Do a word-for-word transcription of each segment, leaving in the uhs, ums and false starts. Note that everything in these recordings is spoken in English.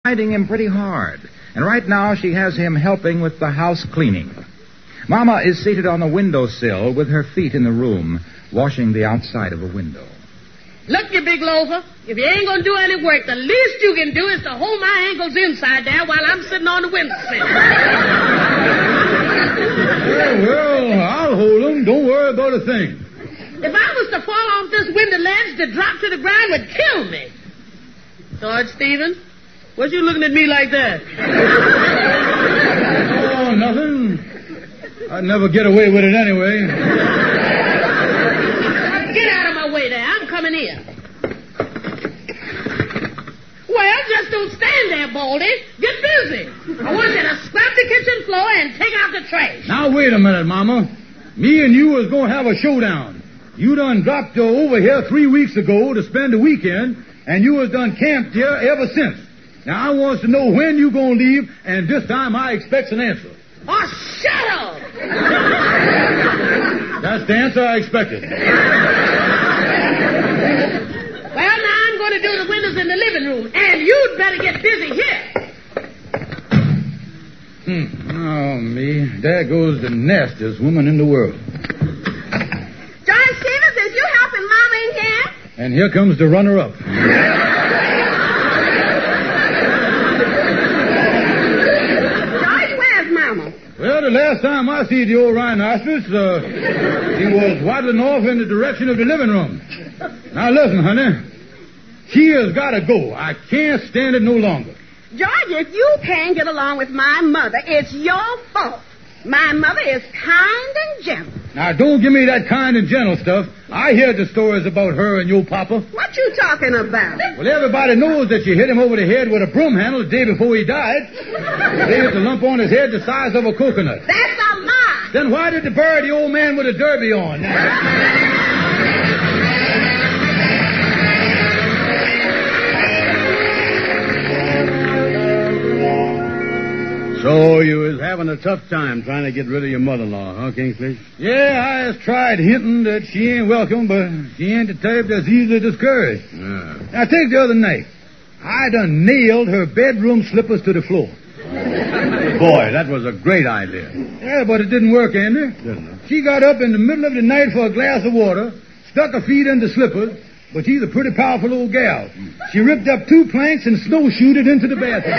Finding him pretty hard, and right now she has him helping with the house cleaning. Mama is seated on the windowsill with her feet in the room, washing the outside of a window. Look, you big loafer, if you ain't going to do any work, the least you can do is to hold my ankles inside there while I'm sitting on the windowsill. Well, well, I'll hold them. Don't worry about a thing. If I was to fall off this window ledge, to drop to the ground would kill me. George Stevens, what you looking at me like that? Oh, nothing. I'd never get away with it anyway. Get out of my way there. I'm coming in. Well, just don't stand there, Baldy. Get busy. I want you to scrub the kitchen floor and take out the trash. Now, wait a minute, Mama. Me and you was going to have a showdown. You done dropped over here three weeks ago to spend the weekend, and you was done camped here ever since. Now, I wants to know when you going to leave, and this time I expects an answer. Oh, shut up! That's the answer I expected. Well, now I'm going to do the windows in the living room, and you'd better get busy here. Hmm. Oh, me. There goes the nastiest woman in the world. George Stevens, is you helping Mama in here? And here comes the runner-up. Well, the last time I see the old rhinoceros, uh, he was waddling off in the direction of the living room. Now, listen, honey. She has got to go. I can't stand it no longer. George, if you can't get along with my mother, it's your fault. My mother is kind and gentle. Now, don't give me that kind and gentle stuff. I hear the stories about her and your papa. What you talking about? Well, everybody knows that you hit him over the head with a broom handle the day before he died. There was a lump on his head the size of a coconut. That's a lie. Then why did they bury the old man with a derby on? So you was having a tough time trying to get rid of your mother-in-law, huh, Kingfish? Yeah, I has tried hinting that she ain't welcome, but she ain't the type that's easily discouraged. Yeah. Now, take the other night. I done nailed her bedroom slippers to the floor. Boy, that was a great idea. Yeah, but it didn't work, Andy. Didn't it? She got up in the middle of the night for a glass of water, stuck her feet in the slippers, but she's a pretty powerful old gal. She ripped up two planks and snowshoed it into the bathroom.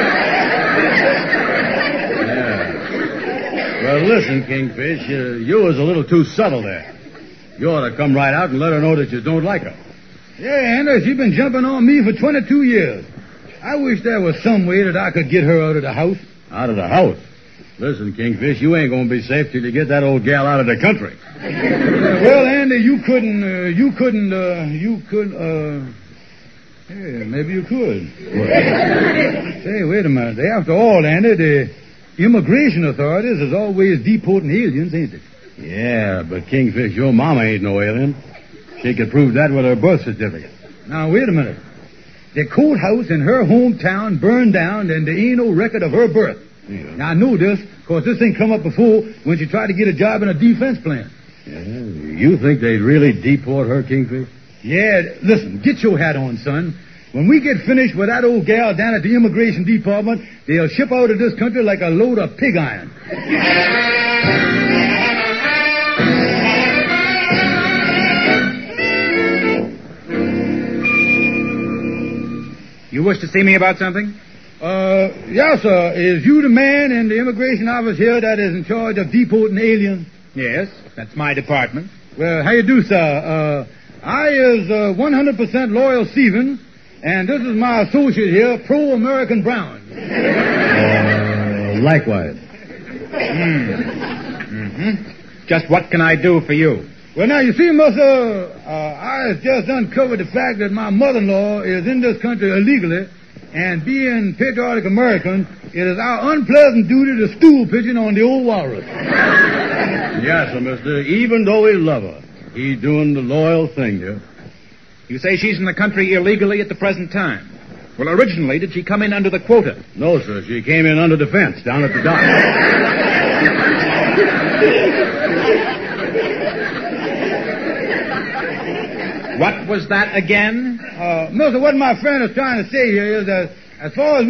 Well, listen, Kingfish, uh, you was a little too subtle there. You ought to come right out and let her know that you don't like her. Yeah, Andy, she's been jumping on me for twenty-two years. I wish there was some way that I could get her out of the house. Out of the house? Listen, Kingfish, you ain't going to be safe till you get that old gal out of the country. Well, Andy, you couldn't, uh, you couldn't, uh, you could, uh... Yeah, maybe you could. Say, wait a minute. After all, Andy, the immigration authorities is always deporting aliens, ain't they? Yeah, but Kingfish, your mama ain't no alien. She could prove that with her birth certificate. Now, wait a minute. The courthouse in her hometown burned down, and there ain't no record of her birth. Yeah. Now, I know this, because this ain't come up before when she tried to get a job in a defense plant. Yeah, you think they'd really deport her, Kingfish? Yeah, listen, get your hat on, son. When we get finished with that old gal down at the immigration department, they'll ship out of this country like a load of pig iron. You wish to see me about something? Uh, yes, sir. Is you the man in the immigration office here that is in charge of deporting aliens? Yes, that's my department. Well, how you do, sir? Uh, I is uh, one hundred percent loyal Stevens, and this is my associate here, Pro-American Brown. Uh, likewise. Mm. Mm-hmm. Just what can I do for you? Well, now, you see, Mister Uh, I has just uncovered the fact that my mother-in-law is in this country illegally, and being patriotic American, it is our unpleasant duty to stool pigeon on the old walrus. Yes, sir, mister. Even though we love her, he's doing the loyal thing here. You say she's in the country illegally at the present time. Well, originally, did she come in under the quota? No, sir. She came in under defense down at the dock. What was that again? Uh, Mister what my friend is trying to say here is that as far as